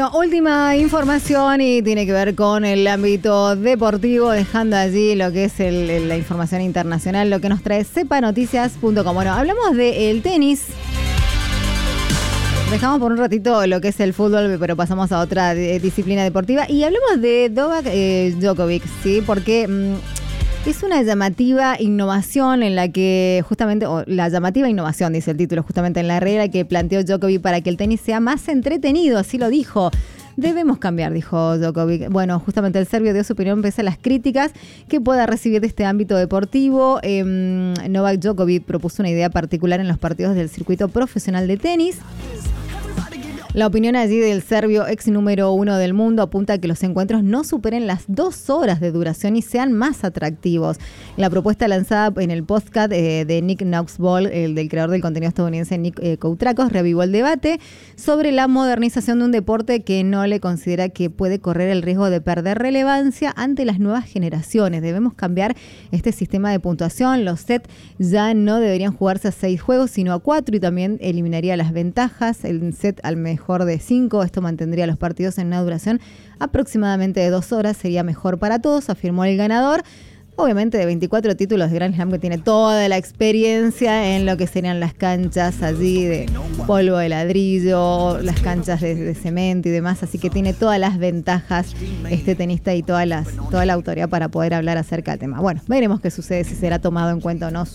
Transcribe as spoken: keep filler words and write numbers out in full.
Bueno, última información y tiene que ver con el ámbito deportivo, dejando allí lo que es el, el, la información internacional, lo que nos trae sepa noticias punto com. Bueno, hablamos del tenis. Dejamos por un ratito lo que es el fútbol, pero pasamos a otra de, disciplina deportiva y hablamos de Novak eh, Djokovic, ¿sí? Porque mmm, es una llamativa innovación en la que justamente, o la llamativa innovación, dice el título, justamente en la regla que planteó Djokovic para que el tenis sea más entretenido, así lo dijo. Debemos cambiar, dijo Djokovic. Bueno, justamente el serbio dio su opinión pese a las críticas que pueda recibir de este ámbito deportivo. Eh, Novak Djokovic propuso una idea particular en los partidos del circuito profesional de tenis. La opinión allí del serbio ex número uno del mundo apunta a que los encuentros no superen las dos horas de duración y sean más atractivos. La propuesta lanzada en el podcast eh, de Nick Knoxville, el del creador del contenido estadounidense Nick eh, Koutracos, reavivó el debate sobre la modernización de un deporte que no le considera que puede correr el riesgo de perder relevancia ante las nuevas generaciones. Debemos cambiar este sistema de puntuación. Los sets ya no deberían jugarse a seis juegos, sino a cuatro, y también eliminaría las ventajas. El set al mejor mejor de cinco. Esto mantendría los partidos en una duración aproximadamente de dos horas. Sería mejor para todos, afirmó el ganador. Obviamente de veinticuatro títulos de Grand Slam, que tiene toda la experiencia en lo que serían las canchas allí de polvo de ladrillo, las canchas de, de cemento y demás. Así que tiene todas las ventajas este tenista y todas las, toda la autoridad para poder hablar acerca del tema. Bueno, veremos qué sucede, si será tomado en cuenta o no